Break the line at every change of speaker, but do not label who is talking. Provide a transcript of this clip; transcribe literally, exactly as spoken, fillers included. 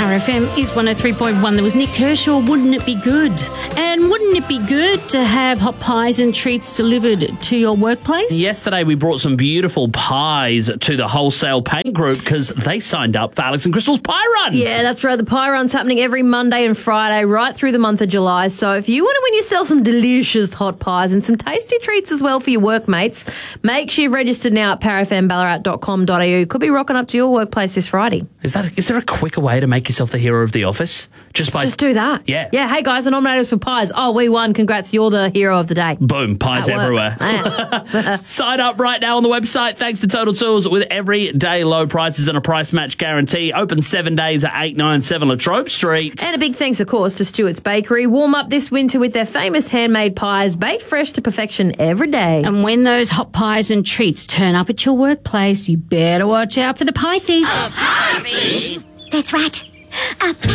Power F M is one oh three point one. There was Nick Kershaw, Wouldn't It Be Good? And wouldn't it be good to have hot pies and treats delivered to your workplace?
Yesterday we brought some beautiful pies to the Wholesale Paint Group because they signed up for Alex and Crystal's Pie Run.
Yeah, that's right. The Pie Run's happening every Monday and Friday right through the month of July. So if you want to win yourself some delicious hot pies and some tasty treats as well for your workmates, make sure you've registered now at power f m ballarat dot com dot a u. Could be rocking up to your workplace this Friday.
Is that is there a quicker way to make yourself the hero of the office? Just by
Just do that.
Yeah.
Yeah, hey guys, I nominated us for pies. Oh, we won. Congrats, you're the hero of the day.
Boom, pies
At
everywhere. Sign up right now on the website. Thanks to Total Tools with everyday low prices and a price match guarantee. Open seven days at eight ninety-seven Latrobe Street.
And a big thanks, of course, to Stewart's Bakery. Warm up this winter with their famous handmade pies, baked fresh to perfection every day.
And when those hot pies and treats turn up at your workplace, you better watch out for the pie thief.
A pie thief? That's right. A